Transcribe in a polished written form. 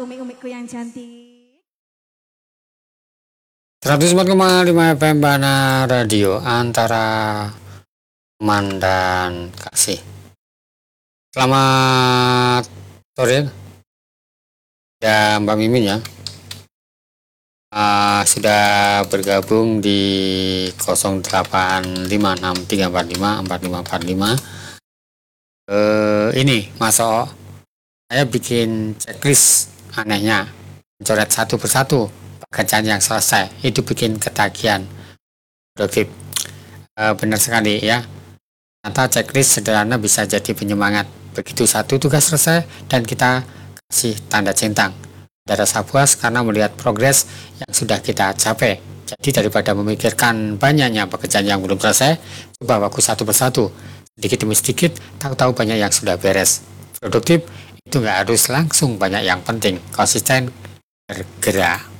umi-umiku yang cantik. 104,5 FM Bana Radio antara teman dan kasih. Selamat sore ya Mbak Mimin ya. Sudah bergabung di 085634545545. Ini Mas O, saya bikin checklist anehnya, coret satu persatu pekerjaan yang selesai, itu bikin ketagihan produktif. Benar sekali ya, ternyata checklist sederhana bisa jadi penyemangat. Begitu satu tugas selesai dan kita kasih tanda centang, ada rasa puas karena melihat progres yang sudah kita capai. Jadi daripada memikirkan banyaknya pekerjaan yang belum selesai, coba fokus satu persatu, sedikit demi sedikit, tahu-tahu banyak yang sudah beres. Produktif itu nggak harus langsung banyak yang penting, konsisten bergerak.